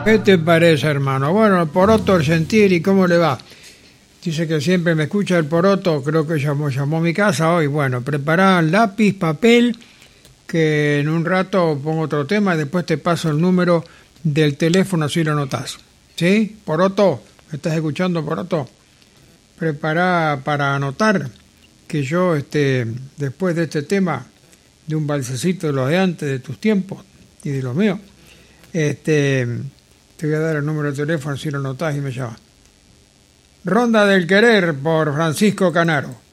¿Qué te parece, hermano? Bueno, el Poroto Argentiri, ¿cómo le va? Dice que siempre me escucha el Poroto, creo que llamó a mi casa hoy. Bueno, prepará lápiz, papel, que en un rato pongo otro tema y después te paso el número del teléfono si lo anotás. ¿Sí? Poroto, ¿me estás escuchando, Poroto? Prepará para anotar que yo, después de este tema, de un balsecito de los de antes, de tus tiempos y de los míos, te voy a dar el número de teléfono si lo anotás y me llamas. Ronda del Querer por Francisco Canaro.